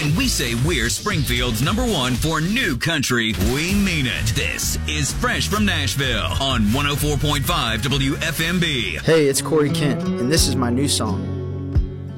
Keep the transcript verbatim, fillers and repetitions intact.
When we say we're Springfield's number one for new country, we mean it. This is Fresh from Nashville on one oh four point five W F M B. Hey, it's Corey Kent, and this is my new song,